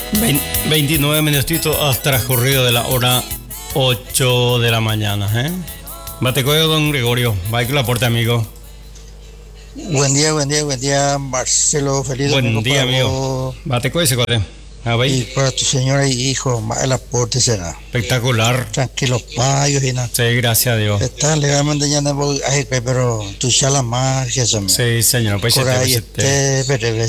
29 minutitos has transcurrido de la hora 8 de la mañana, ¿eh? Batecoyo, don Gregorio. Va que la aporte, amigo. Buen día, Marcelo. Feliz Buen domingo día, para amigo. vos Batecoyo se corre. y para tu señora y hijo. El aporte será. Espectacular. Tranquilos, payos y nada. Sí, gracias a Dios. Está legalmente ya no voy a pero tu chala más que eso. Sí, señor. Pues Por ahí este. pero